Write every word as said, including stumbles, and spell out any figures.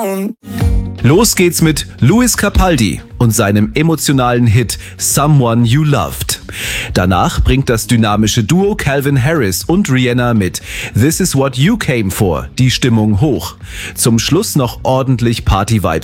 down. Los geht's mit Lewis Capaldi und seinem emotionalen Hit Someone You Loved. Danach bringt das dynamische Duo Calvin Harris und Rihanna mit This Is What You Came For die Stimmung hoch. Zum Schluss noch ordentlich Party-Vibes